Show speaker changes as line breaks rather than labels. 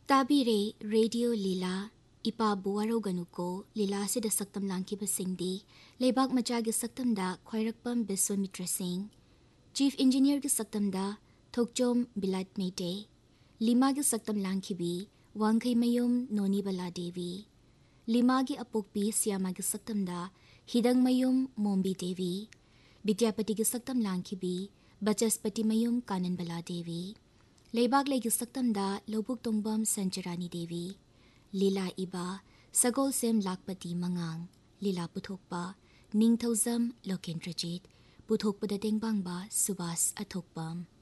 ꯇꯥꯕꯤꯔꯦ radio ꯂꯤꯂꯥ ꯏꯄꯥ ꯕꯨꯋꯥꯔꯧꯒꯅꯨꯀꯣ ꯂꯤꯂꯥ ꯑꯁꯤꯗ ꯁꯛꯇꯝ ꯂꯥꯡꯈꯤꯕꯁꯤꯡꯗꯤ ꯂꯩꯕꯥꯛ ꯃꯆꯥꯒꯤ ꯁꯛꯇꯝꯗ ꯈ꯭ꯋꯥꯏꯔꯥꯛꯄꯝ ꯕꯤꯁ꯭ꯋꯥꯃꯤꯇ꯭ꯔ ꯁꯤꯡ, ꯆꯤꯐ ꯏꯟꯖꯤꯅꯤꯌꯔꯒꯤ ꯁꯛꯇꯝꯗ ꯊꯣꯛꯆꯣꯝ ꯕꯤꯂꯥꯠ ꯃꯩꯇꯩ, ꯂꯤꯃꯥꯒꯤ ꯁꯛꯇꯝ ꯂꯥꯡꯈꯤꯕꯤ ꯋꯥꯡꯈꯩꯃꯌꯨꯝ ꯅꯣꯅꯤꯕꯂꯥ ꯗꯦꯕꯤ, ꯂꯤꯃꯥꯒꯤ ꯑꯄꯣꯛꯄꯤ ꯁꯤꯌꯥꯃꯥꯒꯤ ꯁꯛꯇꯝꯗ ꯍꯤꯗꯪꯃꯌꯨꯝ ꯃꯣꯝꯕꯤ ꯗꯦꯕꯤ, ꯕꯤꯗ꯭ꯌꯥꯄꯇꯤꯒꯤ ꯁꯛꯇꯝ ꯂꯥꯡꯈꯤꯕꯤ ꯕꯆꯁꯄꯇꯤꯃꯌꯨꯝ ꯀꯥꯅꯟꯕꯂꯥ ꯗꯦꯕꯤ, ꯂꯩꯕꯥꯛꯂꯩꯒꯤ ꯁꯛꯇꯝꯗ ꯂꯧꯕꯨꯛꯇꯣꯡꯕꯝ ꯁꯟꯆꯔꯥꯅꯤ ꯗꯦꯕꯤ, ꯂꯤꯂꯥ ꯏꯕ ꯁꯒꯣꯜꯁꯦꯝ ꯂꯥꯛꯄꯇꯤ ꯃꯉꯥꯡ, ꯂꯤꯂꯥ ꯄꯨꯊꯣꯛꯄ ꯅꯤꯡꯊꯧꯖꯝ ꯂꯣꯀꯦꯟꯗ꯭ꯔꯖꯤꯠ, ꯄꯨꯊꯣꯛꯄꯗ ꯇꯦꯡꯕꯥꯡꯕ ꯁꯨꯕꯥꯁ ꯑꯊꯣꯛꯄꯝ꯫